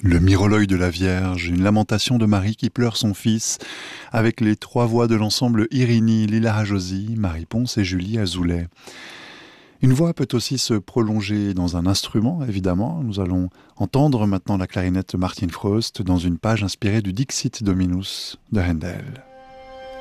Le Myrologe de la Vierge, une lamentation de Marie qui pleure son fils, avec les trois voix de l'ensemble Irini, Lila Hajosi, Marie Ponce et Julie Azoulay. Une voix peut aussi se prolonger dans un instrument, évidemment. Nous allons entendre maintenant la clarinette Martin Frost dans une page inspirée du Dixit Dominus de Handel.